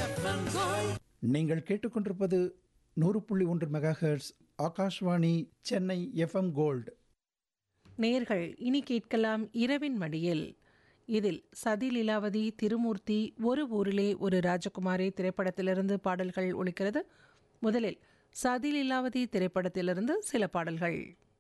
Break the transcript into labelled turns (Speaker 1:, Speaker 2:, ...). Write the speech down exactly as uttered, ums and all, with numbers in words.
Speaker 1: நீங்கள் கேட்டுக்கொண்டிருப்பது நூறு புள்ளி ஒன்று megahertz Akashvani Chennai FM gold.
Speaker 2: நேர்கள் இனி கேட்கலாம் இரவின் மடியில். இதில் சதி லீலாவதி, திருமூர்த்தி, ஒரு ஊரிலே ஒரு ராஜகுமாரி திரைப்படத்திலிருந்து பாடல்கள் ஒலிக்கிறது. முதலில் சதி லீலாவதி திரைப்படத்திலிருந்து சில பாடல்கள்.